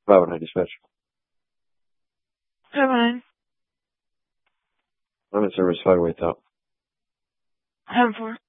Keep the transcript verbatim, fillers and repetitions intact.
five oh nine dispatch. five oh nine. I'm in service five oh eight top. seven four.